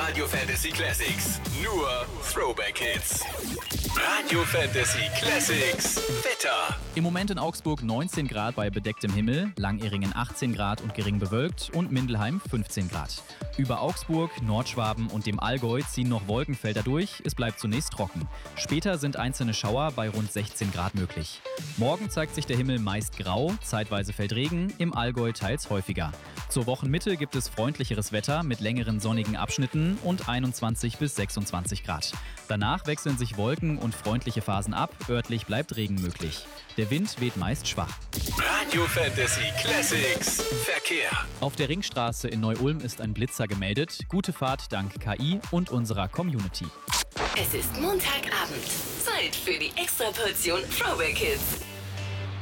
Radio Fantasy Classics. Nur Throwback Hits. Radio Fantasy Classics. Wetter. Im Moment in Augsburg 19 Grad bei bedecktem Himmel, Langeringen 18 Grad und gering bewölkt und Mindelheim 15 Grad. Über Augsburg, Nordschwaben und dem Allgäu ziehen noch Wolkenfelder durch, es bleibt zunächst trocken. Später sind einzelne Schauer bei rund 16 Grad möglich. Morgen zeigt sich der Himmel meist grau, zeitweise fällt Regen, im Allgäu teils häufiger. Zur Wochenmitte gibt es freundlicheres Wetter mit längeren sonnigen Abschnitten und 21 bis 26 Grad. Danach wechseln sich Wolken und freundliche Phasen ab, örtlich bleibt Regen möglich. Der Wind weht meist schwach. Radio Fantasy Classics. Verkehr. Auf der Ringstraße in Neu-Ulm ist ein Blitzer gemeldet. Gute Fahrt dank KI und unserer Community. Es ist Montagabend. Zeit für die Extraportion Throwback Hits.